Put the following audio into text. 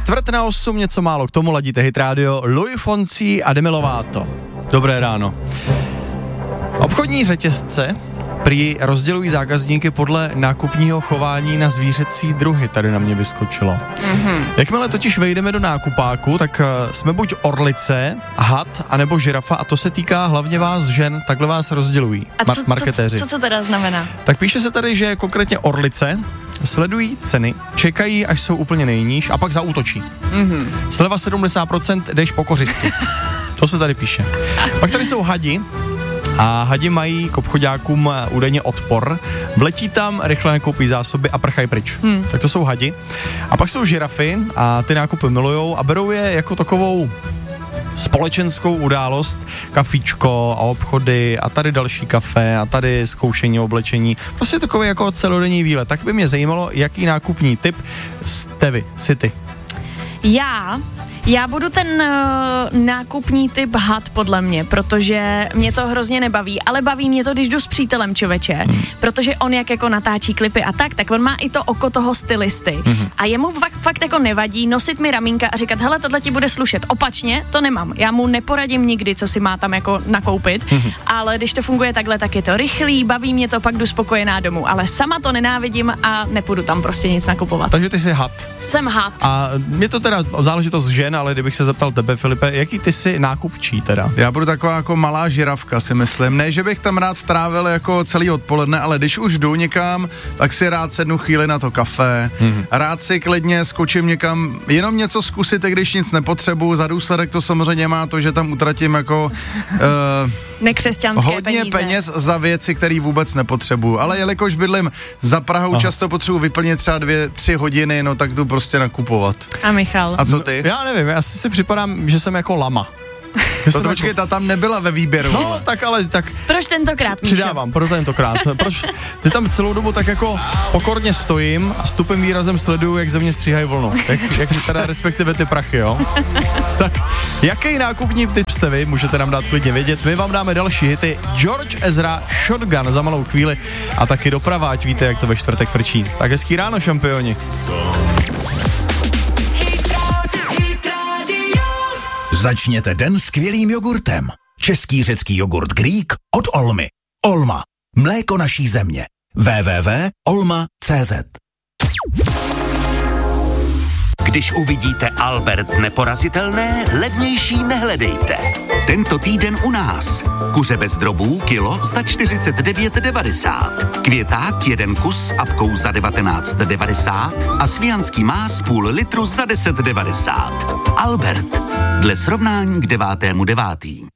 7:45, něco málo k tomu, ladíte Hit Radio, Luis Fonsi a Demi Lovato. Dobré ráno. Obchodní řetězce prý rozdělují zákazníky podle nákupního chování na zvířecí druhy, tady na mě vyskočilo. Jakmile totiž vejdeme do nákupáku, tak jsme buď orlice, had, anebo žirafa a to se týká hlavně vás žen, takhle vás rozdělují marketéři. Co to teda znamená? Tak píše se tady, že konkrétně orlice sledují ceny, čekají, až jsou úplně nejníž a pak zaútočí. Sleva 70%, jdeš po kořisti. To se tady píše. Pak tady jsou hadi. A hadi mají k obchoďákům údajně odpor, vletí tam, rychle nakoupí zásoby a prchají pryč. Tak to jsou hadi. A pak jsou žirafy a ty nákupy milujou a berou je jako takovou společenskou událost, kafíčko a obchody a tady další kafe a tady zkoušení oblečení. Prostě takový jako celodenní výlet. Tak by mě zajímalo, jaký nákupní tip jste vy, si ty. Já budu ten nákupní typ had podle mě, protože mě to hrozně nebaví, ale baví mě to, když jdu s přítelem, člověče, protože on jak jako natáčí klipy a tak on má i to oko toho stylisty a jemu fakt jako nevadí nosit mi ramínka a říkat, hele, tohle ti bude slušet. Opačně to nemám, já mu neporadím nikdy, co si má tam jako nakoupit, ale když to funguje takhle, tak je to rychlý, baví mě to, pak jdu spokojená domů, ale sama to nenávidím a nepůjdu tam prostě nic nakupovat. Takže ty jsi had. Jsem had. A mě to teda záležitost žen, ale kdybych se zeptal tebe, Filipe, jaký ty jsi nákupčí teda? Já budu taková jako malá žirafka, si myslím. Ne, že bych tam rád strávil jako celý odpoledne, ale když už jdu někam, tak si rád sednu chvíli na to kafe. Rád si klidně skočím někam, jenom něco zkusit, když nic nepotřebuju. Za důsledek to samozřejmě má to, že tam utratím jako nekřesťanské hodně peněz za věci, které vůbec nepotřebuju. Ale jelikož bydlím za Prahou, často potřebuji vyplnit třeba 2-3 hodiny, no tak jdu prostě nakupovat. A Michal? A co ty? Já nevím, já si připadám, že jsem jako lama. To počkej, ta tam nebyla ve výběru. No, tak ale tak... Proč tentokrát, Míšo? Přidávám, pro tentokrát. Proč? Ty tam celou dobu tak jako pokorně stojím a s tupým výrazem sleduju, jak ze mě stříhají vlnu. Jak teda respektive ty prachy, jo? Tak, jaký nákupní tip jste vy? Můžete nám dát klidně vědět. My vám dáme další hity. George Ezra, Shotgun za malou chvíli a taky doprava, ať víte, jak to ve čtvrtek frčí. Tak hezký ráno, šampioni. Začněte den skvělým jogurtem. Český řecký jogurt Greek od Olmy. Olma. Mléko naší země. www.olma.cz. Když uvidíte Albert neporazitelné, levnější nehledejte. Tento týden u nás. Kuře bez drobů kilo za 49,90. Květák 1 kus s apkou za 19,90 a svijanský más půl litru za 10,90. Albert. Dle srovnání k 9.9.